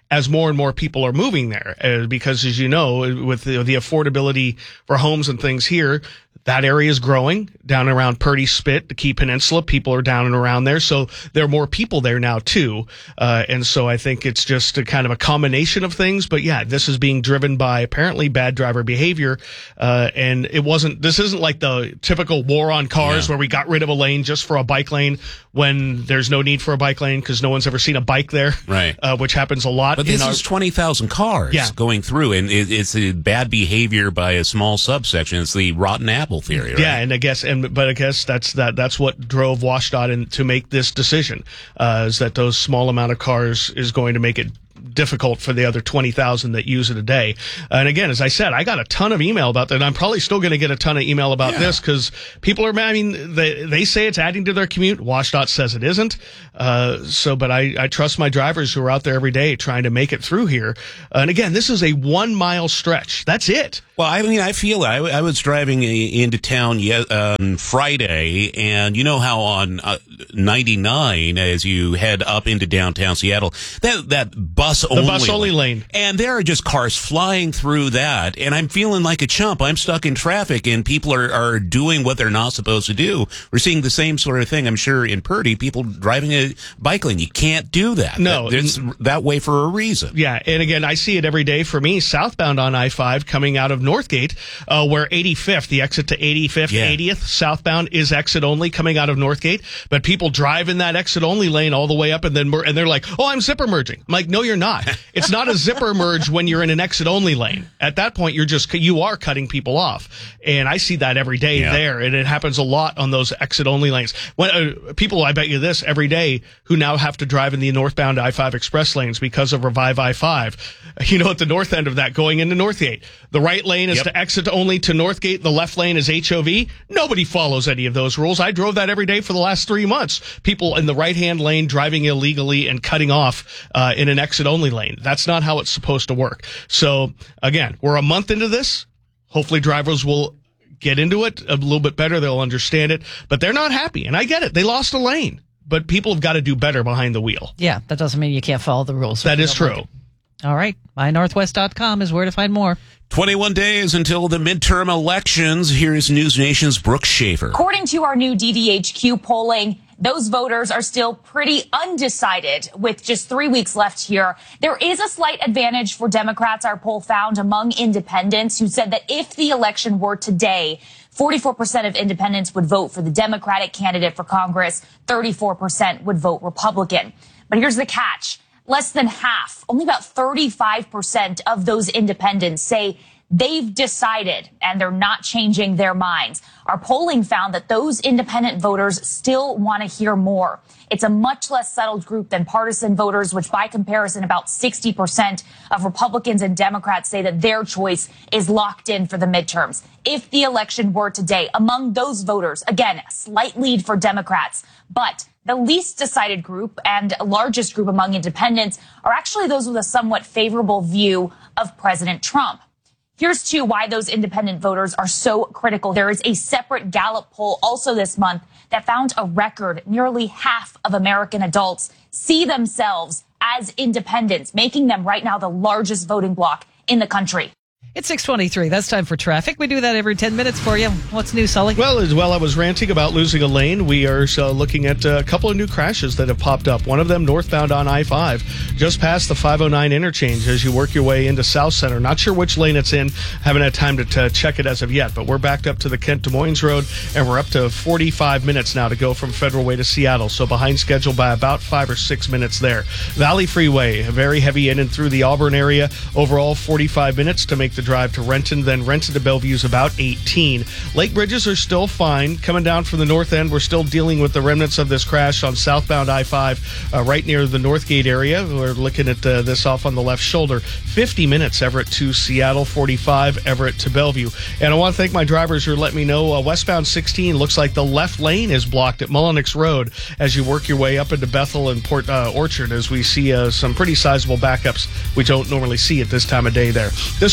as more and more people are moving there. Uh, because, as you know, with the, the affordability for homes and things here, that area is growing down around Purdy Spit, the Key Peninsula. People are down and around there. So there are more people there now, too. Uh, and so I think it's just a kind of a combination of things. But yeah, this is being driven by apparently bad driver behavior. Uh, and it wasn't, this isn't like the typical war on cars yeah. where we got rid of a lane just for a bike lane when there's no need for a bike lane because no one's ever seen a bike there. Right. Uh, which happens a lot. But this our, is twenty thousand cars yeah. going through, and it, it's a bad behavior by a small subsection. It's the rotten apple theory, right? Yeah, and I guess, and but I guess that's that. That's what drove WashDOT in, to make this decision. Uh, is that those small amount of cars is going to make it difficult for the other twenty thousand that use it a day. And again, as I said, I got a ton of email about that. And I'm probably still going to get a ton of email about yeah. this because people are, I mean, they, they say it's adding to their commute. WashDOT says it isn't. Uh, so, but I, I trust my drivers who are out there every day trying to make it through here. And again, this is a one mile stretch. That's it. Well, I mean, I feel I, I was driving into town yet, um, Friday, and you know how on uh, ninety-nine, as you head up into downtown Seattle, that that bus the only bus only lane, and there are just cars flying through that, and I'm feeling like a chump. I'm stuck in traffic, and people are are doing what they're not supposed to do. We're seeing the same sort of thing, I'm sure, in Purdy. People driving a bike lane. You can't do that. No, it's that way for a reason. Yeah, and again, I see it every day for me, southbound on I five coming out of Northgate, uh, where eighty-fifth, the exit to eighty-fifth, yeah. eightieth, southbound is exit only coming out of Northgate, but people drive in that exit only lane all the way up, and then mer- and they're like, oh, I'm zipper merging. I'm like, no, you're not. It's not a zipper merge when you're in an exit only lane. At that point, you're just, you are cutting people off. And I see that every day yeah. there, and it happens a lot on those exit only lanes. When uh, people, I bet you this, every day, who now have to drive in the northbound I five express lanes because of Revive I five. You know, at the north end of that, going into Northgate, the right lane is yep. to exit only to Northgate. The left lane is H O V. Nobody follows any of those rules. I drove that every day for the last three months. People in the right-hand lane driving illegally and cutting off uh, in an exit-only lane. That's not how it's supposed to work. So, again, we're a month into this. Hopefully drivers will get into it a little bit better. They'll understand it. But they're not happy, and I get it. They lost a lane. But people have got to do better behind the wheel. Yeah, that doesn't mean you can't follow the rules. That is true. Like All right. my northwest dot com is where to find more. twenty-one days until the midterm elections. Here's News Nation's Brooke Schaefer. According to our new D D H Q polling, those voters are still pretty undecided with just three weeks left here. There is a slight advantage for Democrats, our poll found, among independents who said that if the election were today, forty-four percent of independents would vote for the Democratic candidate for Congress, thirty-four percent would vote Republican. But here's the catch. Less than half, only about thirty-five percent of those independents say they've decided and they're not changing their minds. Our polling found that those independent voters still want to hear more. It's a much less settled group than partisan voters, which by comparison, about sixty percent of Republicans and Democrats say that their choice is locked in for the midterms. If the election were today, among those voters, again, a slight lead for Democrats, but the least decided group and largest group among independents are actually those with a somewhat favorable view of President Trump. Here's, too, why those independent voters are so critical. There is a separate Gallup poll also this month that found a record nearly half of American adults see themselves as independents, making them right now the largest voting bloc in the country. It's six twenty-three. That's time for traffic. We do that every ten minutes for you. What's new, Sully? Well, as well, I was ranting about losing a lane. We are uh, looking at a couple of new crashes that have popped up. One of them northbound on I five, just past the five oh nine interchange as you work your way into South Center. Not sure which lane it's in. Haven't had time to, to check it as of yet, but we're backed up to the Kent Des Moines Road, and we're up to forty-five minutes now to go from Federal Way to Seattle. So behind schedule by about five or six minutes there. Valley Freeway, very heavy in and through the Auburn area. Overall, forty-five minutes to make the drive to Renton, then Renton to Bellevue is about eighteen. Lake bridges are still fine. Coming down from the north end, we're still dealing with the remnants of this crash on southbound I five uh, right near the Northgate area. We're looking at uh, this off on the left shoulder. fifty minutes Everett to Seattle, forty-five Everett to Bellevue. And I want to thank my drivers who let me know uh, westbound sixteen looks like the left lane is blocked at Mullenix Road as you work your way up into Bethel and Port uh, Orchard as we see uh, some pretty sizable backups we don't normally see at this time of day there. This report brought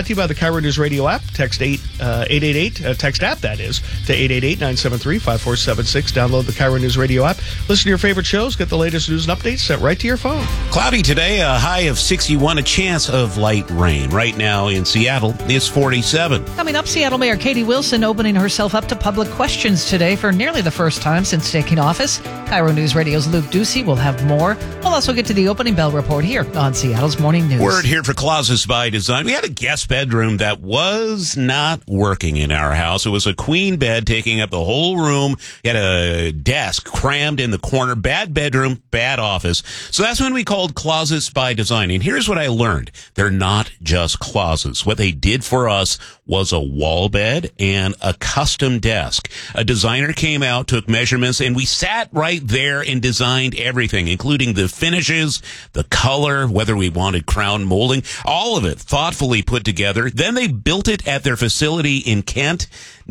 brought to you by the Cairo News Radio app. Text eight eight eight eight, uh, text app that is, to eight eight eight, nine seven three, five four seven six. Download the Cairo News Radio app. Listen to your favorite shows. Get the latest news and updates sent right to your phone. Cloudy today, a high of sixty-one, a chance of light rain. Right now in Seattle, it's forty-seven. Coming up, Seattle Mayor Katie Wilson opening herself up to public questions today for nearly the first time since taking office. Cairo News Radio's Luke Ducey will have more. We'll also get to the opening bell report here on Seattle's Morning News. Word here for Closets by Design. We had a guest bedroom that was not working in our house. It was a queen bed taking up the whole room. You had a desk crammed in the corner. Bad bedroom, bad office. So that's when we called Closets by Design. And here's what I learned. They're not just closets. What they did for us was a wall bed and a custom desk. A designer came out, took measurements, and we sat right there and designed everything, including the finishes, the color, whether we wanted crown molding, all of it thoughtfully put together. Then they built it at their facility in Kent.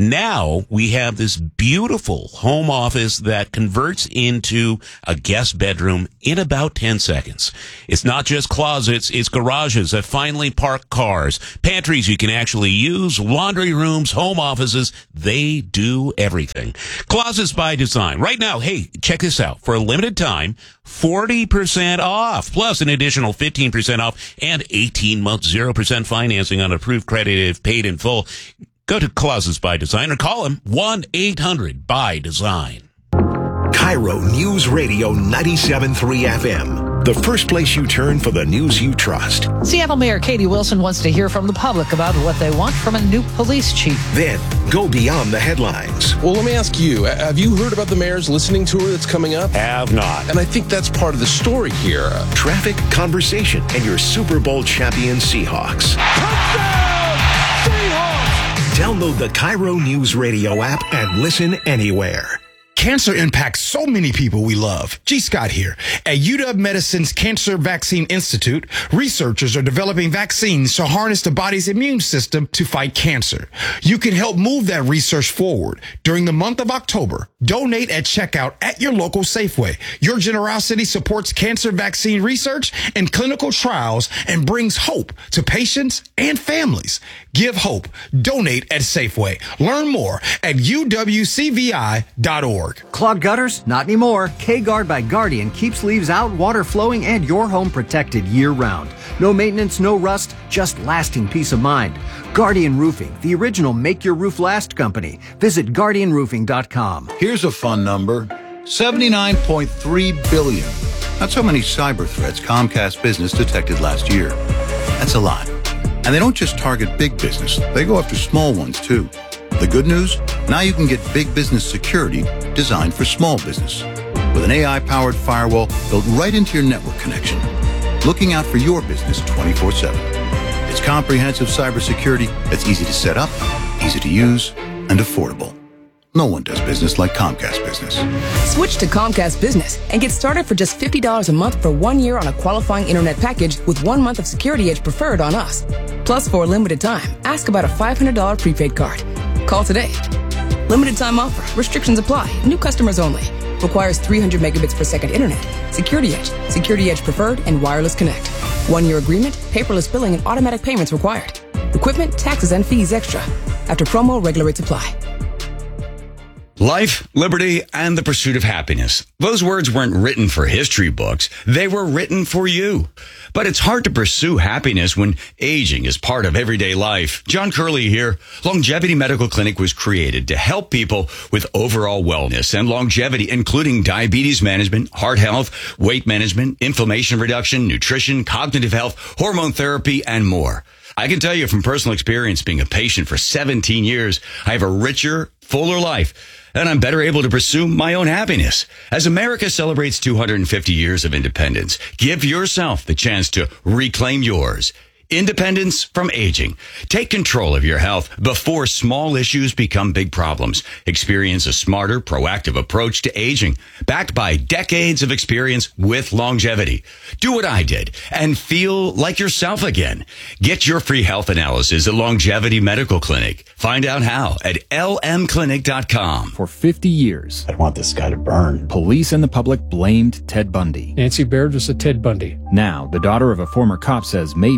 Now we have this beautiful home office that converts into a guest bedroom in about ten seconds. It's not just closets, it's garages that finally park cars, pantries you can actually use, laundry rooms, home offices. They do everything. Closets by Design. Right now, hey, check this out. For a limited time, forty percent off, plus an additional fifteen percent off and eighteen months, zero percent financing on approved credit if paid in full. Go to Closets by Design or call them one eight hundred by design. Cairo News Radio ninety-seven point three F M, the first place you turn for the news you trust. Seattle Mayor Katie Wilson wants to hear from the public about what they want from a new police chief. Then go beyond the headlines. Well, let me ask you, have you heard about the mayor's listening tour that's coming up? Have not. And I think that's part of the story here. Traffic, conversation, and your Super Bowl champion Seahawks. Touchdown, Seahawks! Download the Cairo News Radio app and listen anywhere. Cancer impacts so many people we love. G. Scott here. At U W Medicine's Cancer Vaccine Institute, researchers are developing vaccines to harness the body's immune system to fight cancer. You can help move that research forward. During the month of October, donate at checkout at your local Safeway. Your generosity supports cancer vaccine research and clinical trials and brings hope to patients and families. Give hope. Donate at Safeway. Learn more at U W C V I dot org. Clogged gutters? Not anymore. K-Guard by Guardian keeps leaves out, water flowing, and your home protected year-round. No maintenance, no rust, just lasting peace of mind. Guardian Roofing, the original Make Your Roof Last company. Visit guardian roofing dot com. Here's a fun number. seventy-nine point three billion. That's how many cyber threats Comcast Business detected last year. That's a lot. And they don't just target big business. They go after small ones, too. The good news? Now you can get big business security designed for small business. With an A I-powered firewall built right into your network connection. Looking out for your business twenty-four seven. It's comprehensive cybersecurity that's easy to set up, easy to use, and affordable. No one does business like Comcast Business. Switch to Comcast Business and get started for just fifty dollars a month for one year on a qualifying internet package with one month of Security Edge preferred on us. Plus, for a limited time, ask about a five hundred dollars prepaid card. Call today. Limited time offer. Restrictions apply. New customers only. Requires three hundred megabits per second internet. Security Edge. Security Edge preferred and wireless connect. One year agreement, paperless billing and automatic payments required. Equipment, taxes, and fees extra. After promo, regular rates apply. Life, liberty, and the pursuit of happiness. Those words weren't written for history books. They were written for you. But it's hard to pursue happiness when aging is part of everyday life. John Curley here. Longevity Medical Clinic was created to help people with overall wellness and longevity, including diabetes management, heart health, weight management, inflammation reduction, nutrition, cognitive health, hormone therapy, and more. I can tell you from personal experience, being a patient for seventeen years, I have a richer, fuller life, and I'm better able to pursue my own happiness. As America celebrates two hundred fifty years of independence, give yourself the chance to reclaim yours. Independence from aging. Take control of your health before small issues become big problems. Experience a smarter, proactive approach to aging, backed by decades of experience with longevity. Do what I did and feel like yourself again. Get your free health analysis at Longevity Medical Clinic. Find out how at L M clinic dot com. For fifty years, I want this guy to burn. Police and the public blamed Ted Bundy. Nancy Baird was a Ted Bundy. Now, the daughter of a former cop says maybe it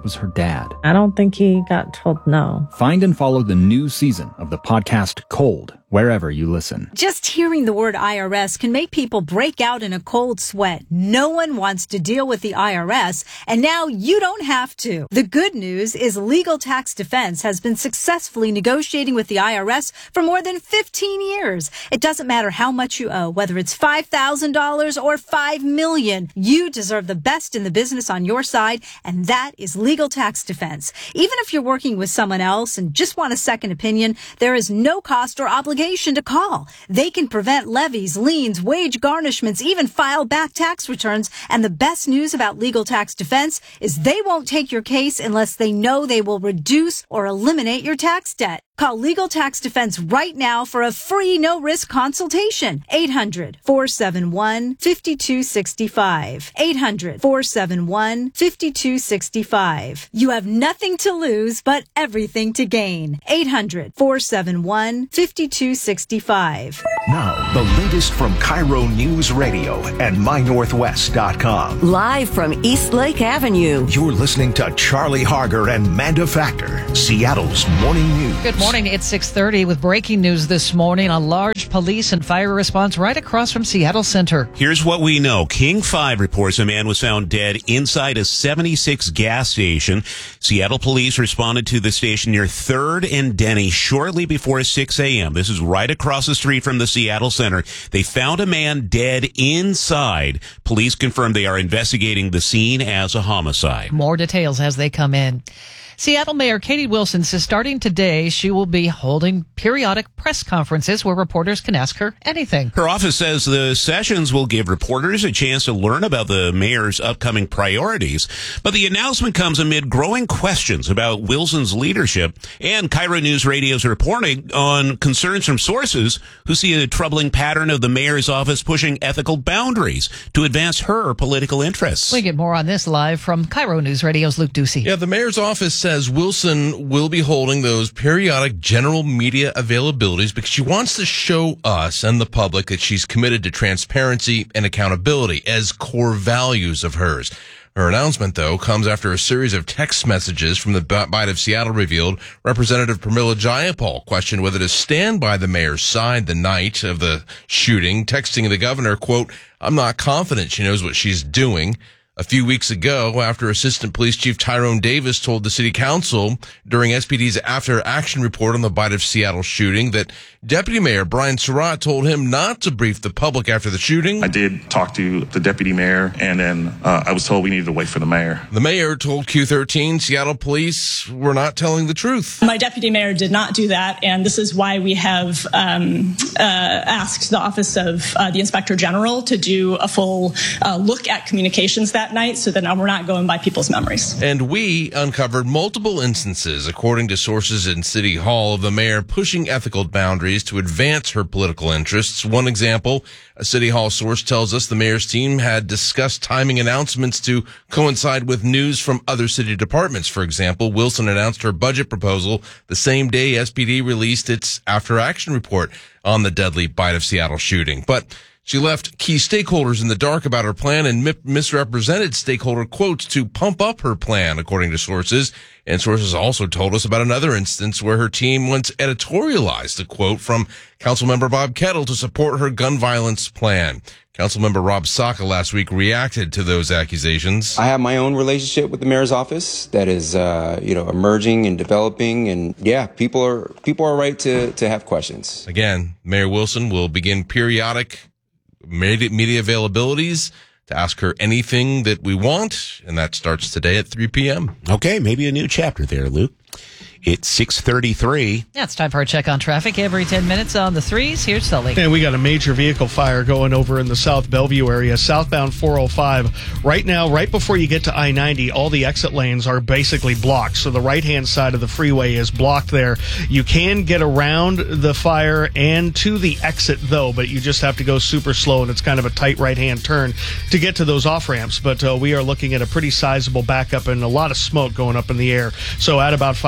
it was her dad. I don't think he got told no. Find and follow the new season of the podcast Cold, wherever you listen. Just hearing the word I R S can make people break out in a cold sweat. No one wants to deal with the I R S, and now you don't have to. The good news is Legal Tax Defense has been successfully negotiating with the I R S for more than fifteen years. It doesn't matter how much you owe, whether it's five thousand dollars or five million dollars. You deserve the best in the business on your side, and that is Legal Tax Defense. Even if you're working with someone else and just want a second opinion, there is no cost or obligation to call. They can prevent levies, liens, wage garnishments, even file back tax returns. And the best news about Legal Tax Defense is they won't take your case unless they know they will reduce or eliminate your tax debt. Call Legal Tax Defense right now for a free no-risk consultation. eight hundred, four seven one, five two six five. eight hundred, four seven one, five two six five. You have nothing to lose but everything to gain. eight hundred, four seven one, five two six five. Now, the latest from Cairo News Radio and my northwest dot com. Live from East Lake Avenue. You're listening to Charlie Harger and Manda Factor, Seattle's morning news. Good morning. It's six thirty with breaking news this morning. A large police and fire response right across from Seattle Center. Here's what we know. King five reports a man was found dead inside a seventy-six gas station. Seattle police responded to the station near third and Denny shortly before six a.m. This is right across the street from the Seattle Center. They found a man dead inside. Police confirmed they are investigating the scene as a homicide. More details as they come in. Seattle Mayor Katie Wilson says starting today, she will be holding periodic press conferences where reporters can ask her anything. Her office says the sessions will give reporters a chance to learn about the mayor's upcoming priorities. But the announcement comes amid growing questions about Wilson's leadership and Cairo News Radio's reporting on concerns from sources who see a troubling pattern of the mayor's office pushing ethical boundaries to advance her political interests. We get more on this live from Cairo News Radio's Luke Ducey. Yeah, the mayor's office says Wilson will be holding those periodic general media availabilities because she wants to show us and the public that she's committed to transparency and accountability as core values of hers. Her announcement, though, comes after a series of text messages from the Bite of Seattle revealed Representative Pramila Jayapal questioned whether to stand by the mayor's side the night of the shooting, texting the governor, quote, "I'm not confident she knows what she's doing." A few weeks ago, after Assistant Police Chief Tyrone Davis told the city council during S P D's after action report on the Bite of Seattle shooting that Deputy Mayor Brian Surratt told him not to brief the public after the shooting. I did talk to the deputy mayor, and then uh, I was told we needed to wait for the mayor. The mayor told Q thirteen Seattle police were not telling the truth. My deputy mayor did not do that, and this is why we have um, uh, asked the Office of uh, the Inspector General to do a full uh, look at communications that night so that now we're not going by people's memories. And we uncovered multiple instances, according to sources in City Hall, of the mayor pushing ethical boundaries to advance her political interests. One example, a City Hall source tells us the mayor's team had discussed timing announcements to coincide with news from other city departments. For example, Wilson announced her budget proposal the same day S P D released its after-action report on the deadly Bite of Seattle shooting. But she left key stakeholders in the dark about her plan and mi- misrepresented stakeholder quotes to pump up her plan, according to sources. And sources also told us about another instance where her team once editorialized a quote from Councilmember Bob Kettle to support her gun violence plan. Councilmember Rob Saka last week reacted to those accusations. I have my own relationship with the mayor's office that is, uh, you know, emerging and developing. And yeah, people are people are right to, to have questions. Again, Mayor Wilson will begin periodic media availabilities to ask her anything that we want, and that starts today at three p.m. Okay, maybe a new chapter there, Luke. It's six thirty-three. Yeah, it's time for a check on traffic every ten minutes on the threes. Here's Sully. And we got a major vehicle fire going over in the South Bellevue area, southbound four oh five. Right now, right before you get to I ninety, all the exit lanes are basically blocked. So the right-hand side of the freeway is blocked there. You can get around the fire and to the exit, though, but you just have to go super slow, and it's kind of a tight right-hand turn to get to those off-ramps. But uh, we are looking at a pretty sizable backup and a lot of smoke going up in the air. So add about five extra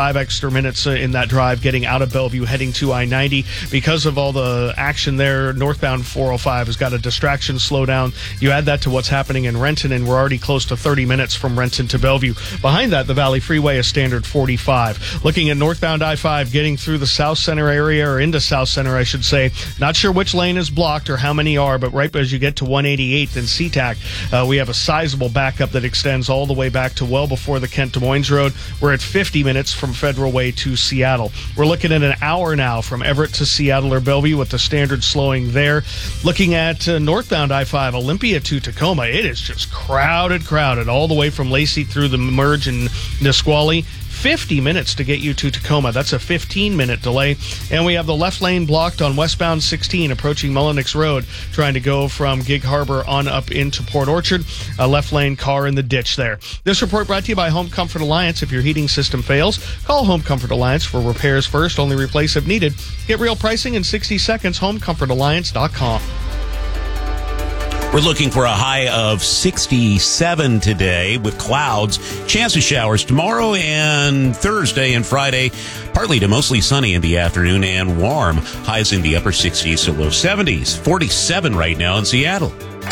extra minutes uh, in that drive getting out of Bellevue, heading to I ninety. Because of all the action there, northbound four oh five has got a distraction slowdown. You add that to what's happening in Renton, and we're already close to thirty minutes from Renton to Bellevue. Behind that, the Valley Freeway is standard forty-five. Looking at northbound I five, getting through the South Center area, or into South Center, I should say. Not sure which lane is blocked or how many are, but right as you get to one eighty-eighth and SeaTac, uh, we have a sizable backup that extends all the way back to well before the Kent Des Moines Road. We're at fifty minutes from Federal Way to Seattle. We're looking at an hour now from Everett to Seattle or Bellevue with the standard slowing there. Looking at uh, northbound I five, Olympia to Tacoma, it is just crowded, crowded, all the way from Lacey through the merge in Nisqually. fifty minutes to get you to Tacoma. That's a fifteen-minute delay. And we have the left lane blocked on westbound sixteen approaching Mullenix Road, trying to go from Gig Harbor on up into Port Orchard. A left lane car in the ditch there. This report brought to you by Home Comfort Alliance. If your heating system fails, call Home Comfort Alliance for repairs first. Only replace if needed. Get real pricing in sixty seconds. home comfort alliance dot com. We're looking for a high of sixty-seven today with clouds. Chance of showers tomorrow and Thursday and Friday. Partly to mostly sunny in the afternoon and warm. Highs in the upper sixties to low seventies. forty-seven right now in Seattle.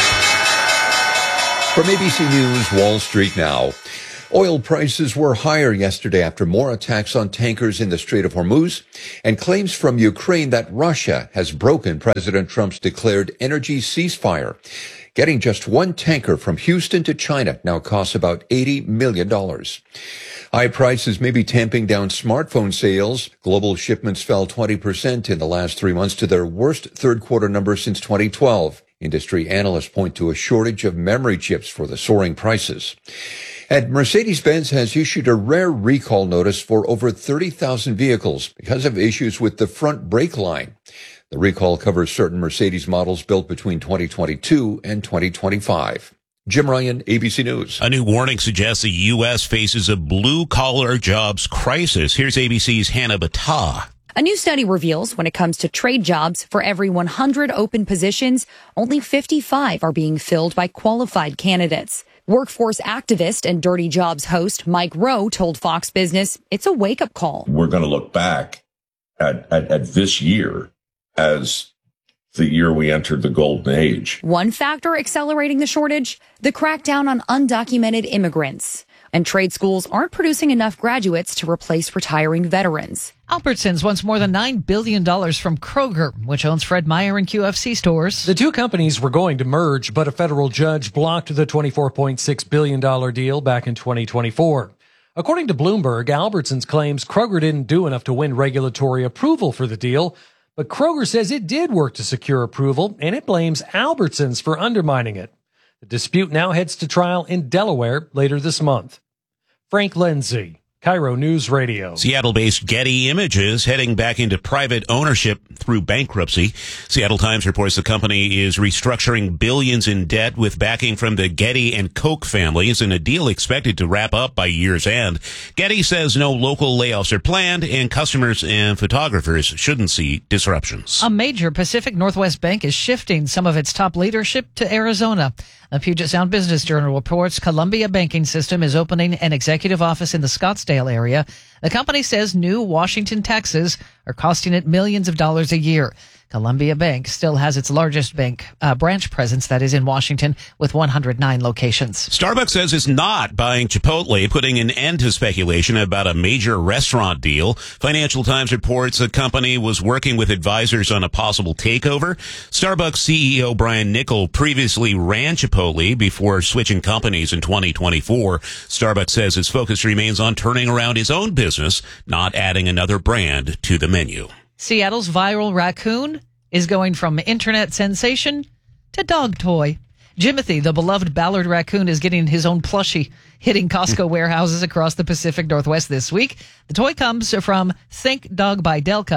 From A B C News, Wall Street now. Oil prices were higher yesterday after more attacks on tankers in the Strait of Hormuz and claims from Ukraine that Russia has broken President Trump's declared energy ceasefire. Getting just one tanker from Houston to China now costs about eighty million dollars. High prices may be tamping down smartphone sales. Global shipments fell twenty percent in the last three months to their worst third quarter number since twenty twelve. Industry analysts point to a shortage of memory chips for the soaring prices. And Mercedes-Benz has issued a rare recall notice for over thirty thousand vehicles because of issues with the front brake line. The recall covers certain Mercedes models built between twenty twenty-two and twenty twenty-five. Jim Ryan, A B C News. A new warning suggests the U S faces a blue-collar jobs crisis. Here's A B C's Hannah Battah. A new study reveals when it comes to trade jobs, for every one hundred open positions, only fifty-five are being filled by qualified candidates. Workforce activist and Dirty Jobs host Mike Rowe told Fox Business it's a wake-up call. We're going to look back at, at, at this year as the year we entered the golden age. One factor accelerating the shortage, the crackdown on undocumented immigrants. And trade schools aren't producing enough graduates to replace retiring veterans. Albertsons wants more than nine billion dollars from Kroger, which owns Fred Meyer and Q F C stores. The two companies were going to merge, but a federal judge blocked the twenty-four point six billion dollars deal back in twenty twenty-four. According to Bloomberg, Albertsons claims Kroger didn't do enough to win regulatory approval for the deal, but Kroger says it did work to secure approval, and it blames Albertsons for undermining it. The dispute now heads to trial in Delaware later this month. Frank Lindsay, Cairo News Radio. Seattle-based Getty Images heading back into private ownership through bankruptcy. Seattle Times reports the company is restructuring billions in debt with backing from the Getty and Koch families in a deal expected to wrap up by year's end. Getty says no local layoffs are planned and customers and photographers shouldn't see disruptions. A major Pacific Northwest bank is shifting some of its top leadership to Arizona. The Puget Sound Business Journal reports Columbia Banking System is opening an executive office in the Scottsdale area. The company says new Washington taxes are costing it millions of dollars a year. Columbia Bank still has its largest bank uh, branch presence, that is in Washington, with one hundred nine locations. Starbucks says it's not buying Chipotle, putting an end to speculation about a major restaurant deal. Financial Times reports the company was working with advisors on a possible takeover. Starbucks C E O Brian Niccol previously ran Chipotle before switching companies in twenty twenty-four. Starbucks says its focus remains on turning around its own business, not adding another brand to the menu. Seattle's viral raccoon is going from internet sensation to dog toy. Jimothy, the beloved Ballard raccoon, is getting his own plushie, hitting Costco warehouses across the Pacific Northwest this week. The toy comes from Think Dog by Delca,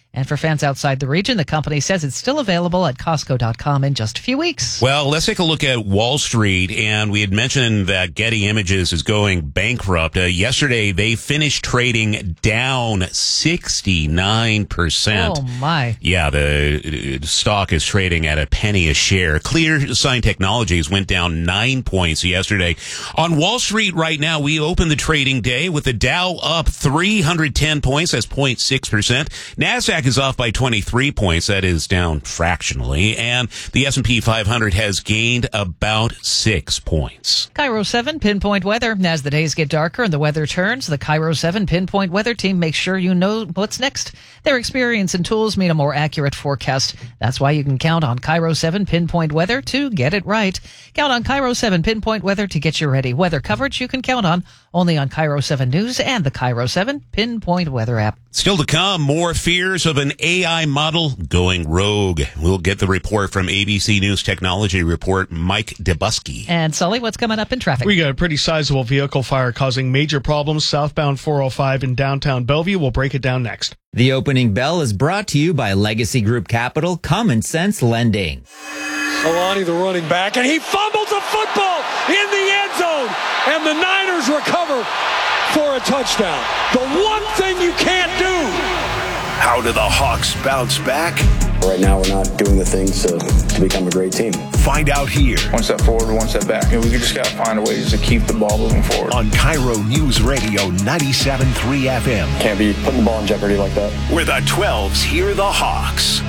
And for fans outside the region, the company says it's still available at Costco dot com in just a few weeks. Well, let's take a look at Wall Street. And we had mentioned that Getty Images is going bankrupt. Uh, yesterday, they finished trading down sixty-nine percent. Oh, my. Yeah, the stock is trading at a penny a share. ClearSign Technologies went down nine points yesterday. On Wall Street right now, we opened the trading day with the Dow up three hundred ten points. That's zero point six percent. NASDAQ is off by twenty-three points. That is down fractionally. And the S and P five hundred has gained about six points. Cairo seven Pinpoint Weather. As the days get darker and the weather turns, the Cairo seven Pinpoint Weather team makes sure you know what's next. Their experience and tools mean a more accurate forecast. That's why you can count on Cairo seven Pinpoint Weather to get it right. Count on Cairo seven Pinpoint Weather to get you ready. Weather coverage you can count on only on Cairo seven News and the Cairo seven Pinpoint Weather app. Still to come, more fears of an A I model going rogue. We'll get the report from A B C News Technology Report, Mike Debusky. And Sully, what's coming up in traffic? We got a pretty sizable vehicle fire causing major problems southbound four oh five in downtown Bellevue. We'll break it down next. The opening bell is brought to you by Legacy Group Capital, Common Sense Lending. Alani, the running back, and he fumbles the football in the end zone, and the Niners recover for a touchdown. The one thing you can't do. How do the Hawks bounce back? Right now, we're not doing the things to, to become a great team. Find out here. One step forward, one step back. And we just got to find ways to keep the ball moving forward. On Cairo News Radio ninety-seven point three F M. Can't be putting the ball in jeopardy like that. Where the twelves hear the Hawks.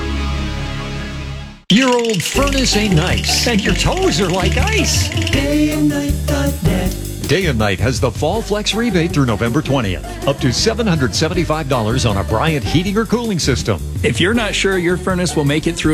Your old furnace ain't nice, and your toes are like ice. Day and night dot net. Day and Night has the Fall Flex rebate through November twentieth. Up to seven hundred seventy-five dollars on a Bryant heating or cooling system. If you're not sure your furnace will make it through